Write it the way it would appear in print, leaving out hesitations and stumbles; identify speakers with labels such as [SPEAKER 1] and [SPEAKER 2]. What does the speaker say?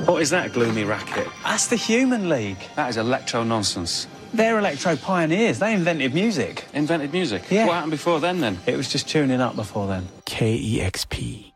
[SPEAKER 1] What is that gloomy racket?
[SPEAKER 2] That's the Human League.
[SPEAKER 1] That is electro-nonsense.
[SPEAKER 2] They're electro pioneers. They invented music.
[SPEAKER 1] Invented music?
[SPEAKER 2] Yeah.
[SPEAKER 1] What happened before then?
[SPEAKER 2] It was just tuning up before then.
[SPEAKER 3] KEXP.